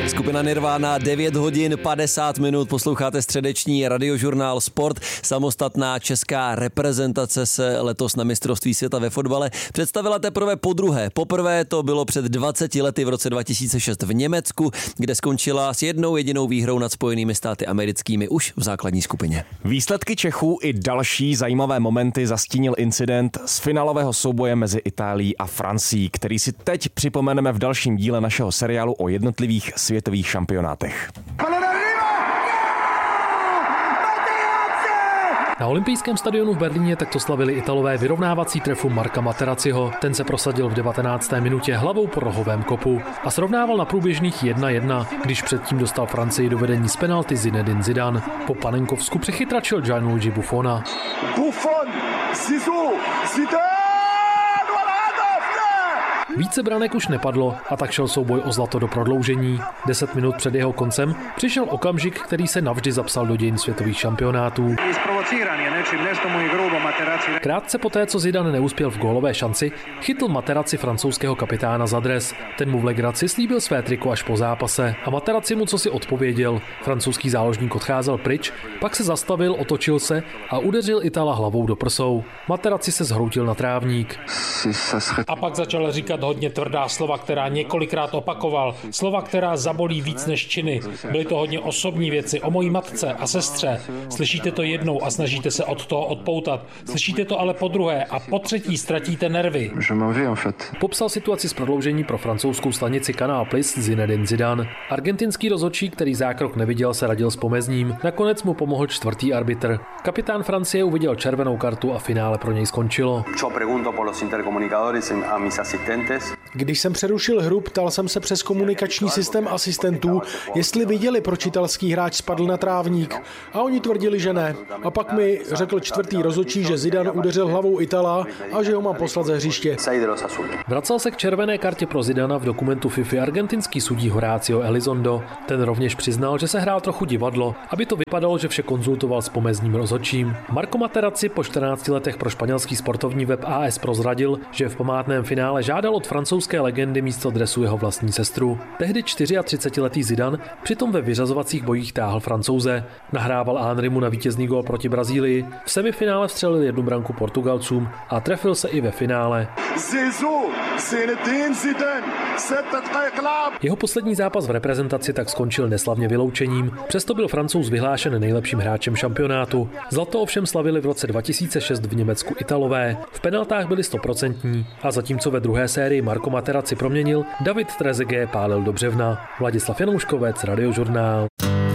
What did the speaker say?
Skupina Nirvana, 9 hodin 50 minut, posloucháte středeční radiožurnál Sport. Samostatná česká reprezentace se letos na mistrovství světa ve fotbale představila teprve podruhé. Poprvé to bylo před 20 lety v roce 2006 v Německu, kde skončila s jednou jedinou výhrou nad Spojenými státy americkými už v základní skupině. Výsledky Čechů i další zajímavé momenty zastínil incident z finálového souboje mezi Itálií a Francií, který si teď připomeneme v dalším díle našeho seriálu o jednotlivých světových šampionátech. Na olympijském stadionu v Berlíně takto slavili Italové vyrovnávací trefu Marca Materazziho. Ten se prosadil v 19. minutě hlavou po rohovém kopu a srovnával na průběžných 1-1, když předtím dostal Francii do vedení z penalty Zinedine Zidane. Po panenkovsku přechytračil Gianluigi Buffona. Buffon, Zizou, Zidane! Více branek už nepadlo a tak šel souboj o zlato do prodloužení. 10 minut před jeho koncem přišel okamžik, který se navždy zapsal do dějin světových šampionátů. Krátce poté, co Zidane neuspěl v gólové šanci, chytl Materazzi francouzského kapitána za dres. Ten mu v legraci slíbil své triko až po zápase a Materazzi mu cosi odpověděl. Francouzský záložník odcházel pryč, pak se zastavil, otočil se a udeřil Itala hlavou do prsou. Materazzi se zhroutil na trávník. A pak začal říkat hodně tvrdá slova, která několikrát opakoval. Slova, která zabolí víc než činy. Byly to hodně osobní věci o mojí matce a sestře. Slyšíte to jednou a snažíte se od toho odpoutat. Slyšíte to ale podruhé a po třetí ztratíte nervy. Popsal situaci z prodloužení pro francouzskou stanici Canal Plus Zinedine Zidane. Argentinský rozhodčí, který zákrok neviděl, se radil s pomezním. Nakonec mu pomohl čtvrtý arbitr. Kapitán Francie uviděl červenou kartu a finále pro něj skončilo. Když jsem přerušil hru, ptal jsem se přes komunikační systém asistentů, jestli viděli, proč italský hráč spadl na trávník. A oni tvrdili, že ne. A pak mi řekl čtvrtý rozhodčí, že Zidane udeřil hlavou Itala a že ho má poslat ze hřiště. Vracel se k červené kartě pro Zidana v dokumentu FIFA argentinský sudí Horacio Elizondo. Ten rovněž přiznal, že se hrál trochu divadlo, aby to vypadalo, že vše konzultoval s pomezním rozhodčím. Marco Materazzi po 14 letech pro španělský sportovní web AS prozradil, že v památném finále žádal od francouzské legendy místo dresu jeho vlastní sestru. Tehdy 34letý Zidane přitom ve vyřazovacích bojích táhl Francouze. Nahrával Henrymu na vítězný gól proti Brazílii. V semifinále vstřelil jednu branku Portugalcům a trefil se i ve finále. Jeho poslední zápas v reprezentaci tak skončil neslavně vyloučením. Přesto byl Francouz vyhlášen nejlepším hráčem šampionátu. Zlato ovšem slavili v roce 2006 v Německu Italové. V penaltách byli 100% a zatímco ve druhé sérii Marco Materazzi proměnil, David Trezeguet pálil do břevna. Vladislav Janouškovec, Radiožurnál.